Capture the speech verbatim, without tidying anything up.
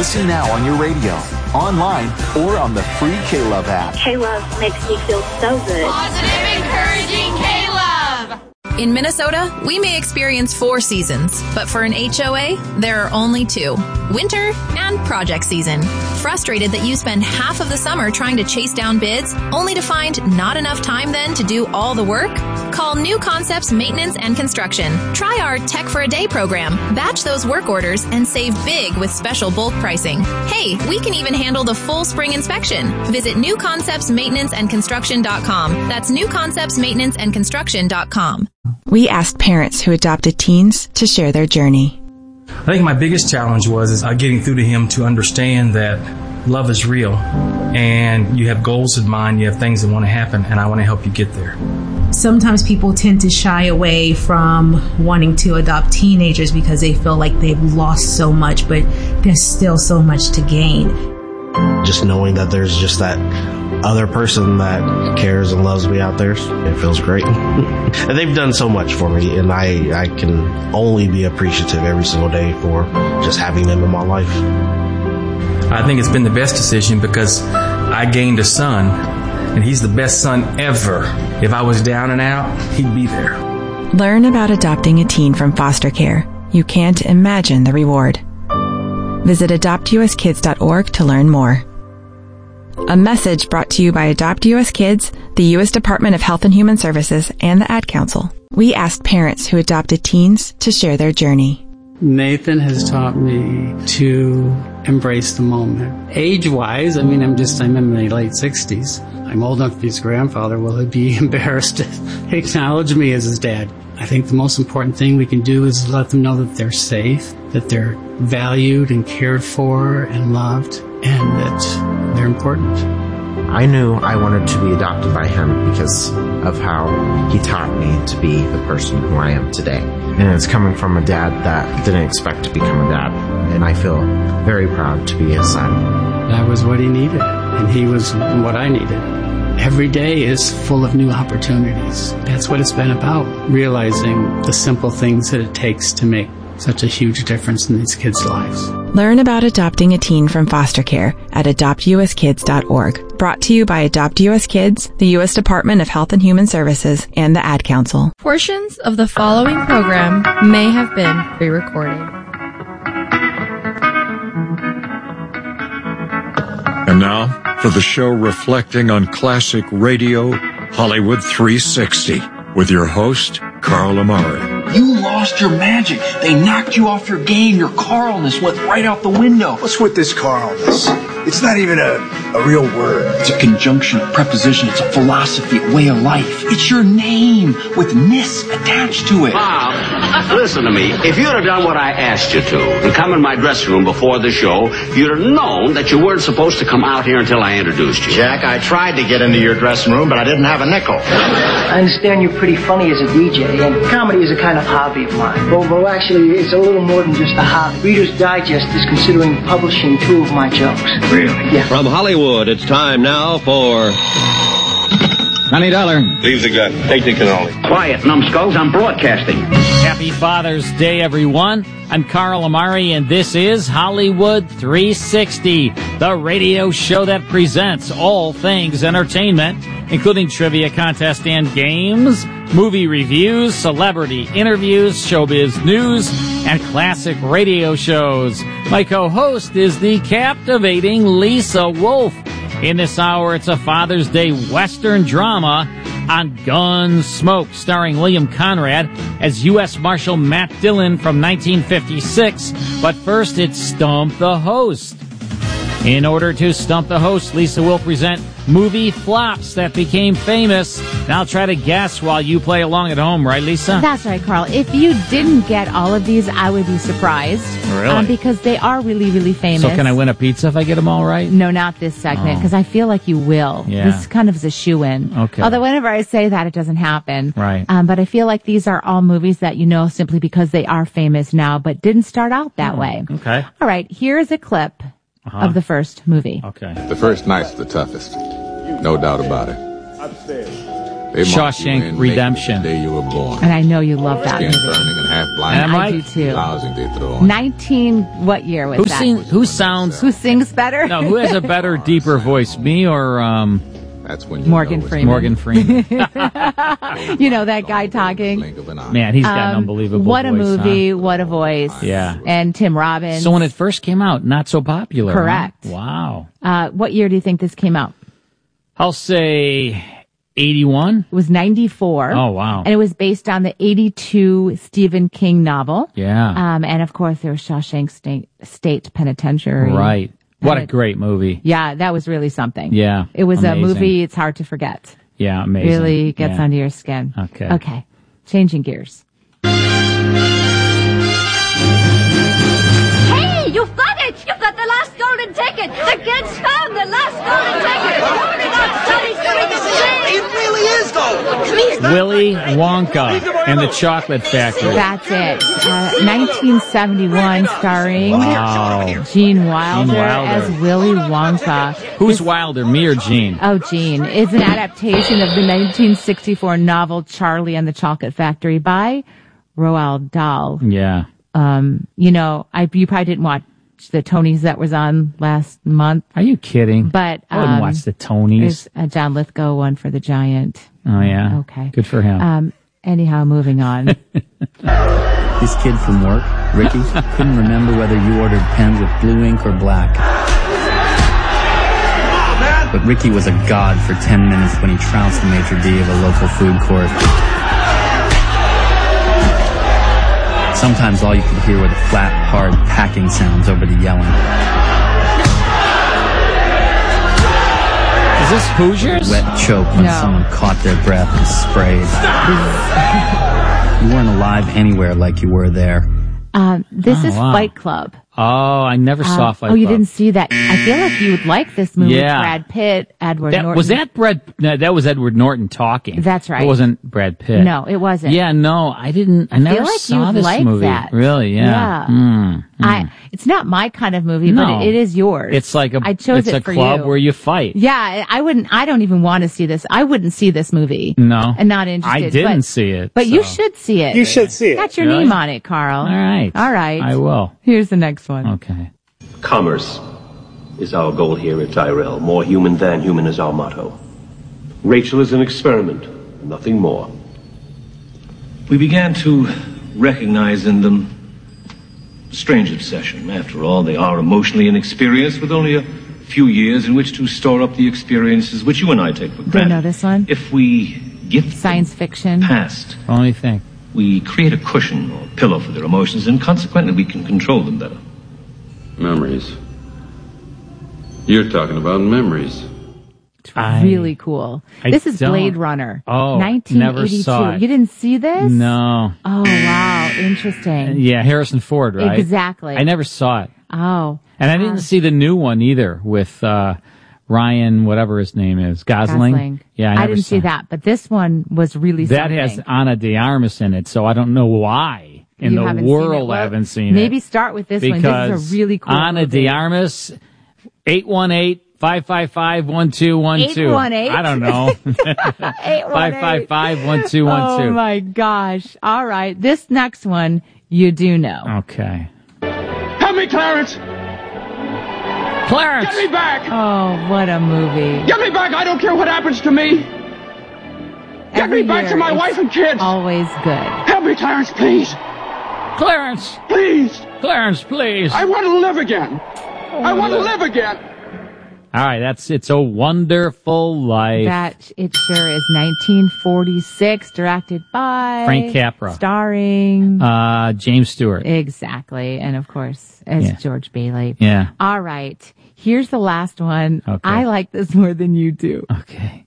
Listen now on your radio, online, or on the free K-Love app. K-Love makes me feel so good. Positive, encouraging K-Love. In Minnesota, we may experience four seasons, but for an H O A, there are only two: winter and project season. Frustrated that you spend half of the summer trying to chase down bids, only to find not enough time then to do all the work? Call New Concepts Maintenance and Construction. Try our Tech for a Day program. Batch those work orders and save big with special bulk pricing. Hey, we can even handle the full spring inspection. Visit new concepts maintenance and construction dot com. That's new concepts maintenance and construction dot com. We asked parents who adopted teens to share their journey. I think my biggest challenge was is, uh, getting through to him to understand that love is real and you have goals in mind, you have things that want to happen, and I want to help you get there. Sometimes people tend to shy away from wanting to adopt teenagers because they feel like they've lost so much, but there's still so much to gain. Just knowing that there's just that other person that cares and loves me out there, it feels great. And they've done so much for me, and I, I can only be appreciative every single day for just having them in my life. I think it's been the best decision because I gained a son, and he's the best son ever. If I was down and out, he'd be there. Learn about adopting a teen from foster care. You can't imagine the reward. Visit adopt u s kids dot org to learn more. A message brought to you by Adopt U S Kids, the U S Department of Health and Human Services, and the Ad Council. We asked parents who adopted teens to share their journey. Nathan has taught me to embrace the moment. Age-wise, I mean, I'm just, I'm in my late sixties. I'm old enough to be his grandfather. Will he be embarrassed to acknowledge me as his dad? I think the most important thing we can do is let them know that they're safe, that they're valued and cared for and loved, and that they're important. I knew I wanted to be adopted by him because of how he taught me to be the person who I am today. And it's coming from a dad that didn't expect to become a dad. And I feel very proud to be his son. That was what he needed, and he was what I needed. Every day is full of new opportunities. That's what it's been about, realizing the simple things that it takes to make such a huge difference in these kids' lives. Learn about adopting a teen from foster care at adopt u s kids dot org. Brought to you by Adopt U S Kids, the U S Department of Health and Human Services, and the Ad Council. Portions of the following program may have been pre-recorded. And now, for the show reflecting on classic radio, Hollywood three sixty, with your host, Carl Amari. You lost your magic. They knocked you off your game. Your Carlness went right out the window. What's with this Carlness? It's not even a, a real word. It's a conjunction, a preposition. It's a philosophy, a way of life. It's your name with ness attached to it. Bob, listen to me. If you'd have done what I asked you to and come in my dressing room before the show, you'd have known that you weren't supposed to come out here until I introduced you. Jack, I tried to get into your dressing room, but I didn't have a nickel. I understand you're pretty funny as a D J, and comedy is a kind of hobby of mine. Well, well, actually, it's a little more than just a hobby. Reader's Digest is considering publishing two of my jokes. Really? Yeah. From Hollywood, it's time now for... Honey Dollar. Leave the gun. Take the cannoli. Quiet, numbskulls. I'm broadcasting. Happy Father's Day, everyone. I'm Carl Amari, and this is Hollywood three sixty, the radio show that presents all things entertainment, including trivia contests and games, movie reviews, celebrity interviews, showbiz news, and classic radio shows. My co-host is the captivating Lisa Wolf. In this hour, it's a Father's Day Western drama on Gunsmoke, starring William Conrad as U S Marshal Matt Dillon from nineteen fifty-six. But first, it's Stump the Host. In order to stump the host, Lisa will present movie flops that became famous. Now I'll try to guess while you play along at home, right, Lisa? That's right, Carl. If you didn't get all of these, I would be surprised. Really? Um, because they are really, really famous. So can I win a pizza if I get them all right? No, not this segment, because oh. I feel like you will. Yeah. This kind of is a shoo-in. Okay. Although whenever I say that, it doesn't happen. Right. Um, but I feel like these are all movies that you know simply because they are famous now, but didn't start out that oh, way. Okay. All right, here's a clip uh-huh. of the first movie. Okay. The first night's the toughest. No doubt about it. Shawshank Redemption. The day you were born. And I know you love that Skin movie. burning and half blind. And I Mike? do too. Housing they throw on. Nineteen. What year was Who that? sing, Who sounds? Who sings better? No, who has a better, deeper voice, me or um? That's when you Morgan know Freeman. Morgan Freeman. You know that guy talking. Man, he's got an Um, unbelievable What a voice, movie! huh? What a voice! Yeah. And Tim Robbins. So when it first came out, not so popular. huh? Correct. Wow. Uh, what year do you think this came out? I'll say eighty-one. It was ninety-four. Oh, wow. And it was based on the eighty-two Stephen King novel. Yeah. Um, and of course there was Shawshank State, State Penitentiary. Right. What a And- great movie. Yeah, that was really something. Yeah. It was amazing. a movie it's hard to forget. Yeah, amazing. Really gets Yeah. under your skin. Okay. Okay. Changing gears. Hey, you've got it! You've got the last golden ticket! The kids found the last golden ticket! Open it up, Sonny's going to sing! It really is, though. Willy Wonka and the Chocolate Factory. That's it. Uh, nineteen seventy-one, starring Wow. Gene Wilder, Gene Wilder. as Willy Wonka. Who's Wilder, me or Gene? Oh, Gene. It's an adaptation of the nineteen sixty-four novel Charlie and the Chocolate Factory by Roald Dahl. Yeah. Um, you know, I you probably didn't watch the Tonys that was on last month. Are you kidding? But I wouldn't um, watch the Tonys. There's a John Lithgow one for The Giant. Oh, yeah. Okay. Good for him. Um, anyhow, moving on. This kid from work, Ricky, couldn't remember whether you ordered pens with blue ink or black. But Ricky was a god for ten minutes when he trounced the maitre d' of a local food court. Sometimes all you could hear were the flat, hard packing sounds over the yelling. Is this Hoosiers? Wet choke when No. someone caught their breath and sprayed. You weren't alive anywhere like you were there. Um, this Oh, is wow. Fight Club. Oh, I never saw Um, Fight oh, you Club. didn't see that. I feel like you would like this movie Yeah. with Brad Pitt, Edward That, Norton. was that Brad? No, that was Edward Norton talking. That's right. It wasn't Brad Pitt. No, it wasn't. Yeah, no, I didn't. I, I never feel like saw you'd this like movie. that. Really? Yeah. Yeah. Mm, I, mm. it's not my kind of movie, No. but it is yours. It's like a. I chose it's it a for club you. where you fight. Yeah, I wouldn't. I don't even want to see this. I wouldn't see this movie. No, and not interested. I didn't but, see it. but so. you should see it. You should see it. Got your Really? name on it, Carl. All right. All right. I will. Here's the next one. Okay. Commerce is our goal here at Tyrell. More human than human is our motto. Rachel is an experiment, nothing more. We began to recognize in them a strange obsession. After all, they are emotionally inexperienced with only a few years in which to store up the experiences which you and I take for Do you granted. know this one? If we give Science fiction. past, What do you think? we create a cushion or pillow for their emotions, and consequently we can control them better. Memories. You're talking about memories. I- Really cool. I this is don't- Blade Runner. Oh, nineteen eighty-two. never saw it. You didn't see this? No. Oh, wow. Interesting. Yeah, Harrison Ford, right? Exactly. I never saw it, Oh. and I didn't see the new one either with uh Ryan, whatever his name is, Gosling. Gosling. Yeah, I, I, never didn't saw see it. that, but this one was really That something. has Ana de Armas in it, so I don't know why in You the haven't seen world it. Well, I haven't seen maybe it. start with this one. Because This is a really cool Ana movie. de Armas, eight one eight, five five five, one two one two. eight one eight? I don't know. five five five, one two one two. Oh my gosh. All right. This next one, you do know. Okay. Help me, Clarence! Clarence! Get me back! Oh, what a movie. Get me back! I don't care what happens to me! Get Every me back year to my it's wife and kids! Always good. Help me, Clarence, please! Clarence! Please! Clarence, please! I want to live again! I want to live again! All right, that's It's a Wonderful Life. That it sure is. nineteen forty-six, directed by Frank Capra. starring Uh, James Stewart. exactly, and of course as Yeah. George Bailey. Yeah. All right, here's the last one. Okay. I like this more than you do. Okay.